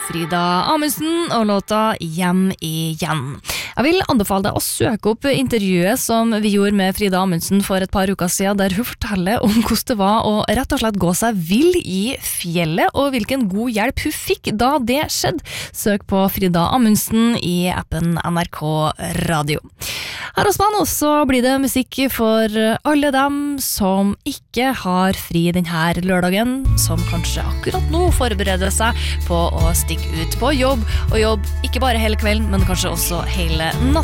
Frida Amundsen og låta Hjem igjen. Jeg vil anbefale deg å søke opp intervjuet som vi gjorde med Frida Amundsen for et par uker siden, der hun forteller om hvordan det var å rett og slett gå seg vill i fjellet, og hvilken god hjelp hun fikk da det skjedde. Søk på Frida Amundsen i appen NRK Radio. Her hos meg så blir det musikk for alle dem som ikke har fri denne lørdagen, som kanskje akkurat nå forbereder seg på å stikke ut på jobb, og jobb ikke bare hele kvelden, men kanskje også hele natta.